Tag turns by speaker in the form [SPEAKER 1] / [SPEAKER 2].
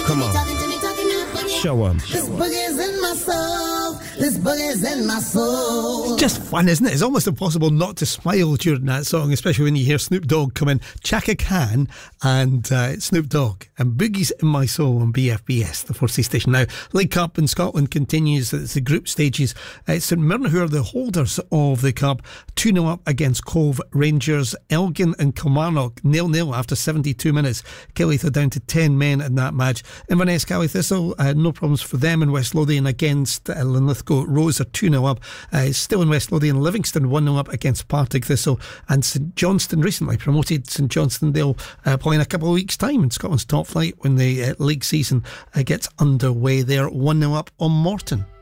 [SPEAKER 1] Come on. Show 'em.
[SPEAKER 2] This boogie's in my soul. This boogie's in my soul.
[SPEAKER 3] Just fun, isn't it? It's almost impossible not to smile during that song, especially when you hear Snoop Dogg come in, Chaka Khan and Snoop Dogg and Boogie's in My Soul on BFBS, the 4C station. Now, League Cup in Scotland continues. It's the group stages. St Mirren, who are the holders of the cup, 2-0 up against Cove Rangers. Elgin and Kilmarnock 0-0 after 72 minutes. Keighley are down to 10 men in that match. Inverness Cally Thistle, no problems for them in West Lothian against Linlithgow. Rose are 2-0 up. Still in West Lothian, Livingston 1-0 up against Partick Thistle. And St Johnstone recently promoted. St Johnstone, they'll play in a couple of weeks' time in Scotland's top flight when the league season gets underway. They're 1-0 up on Morton.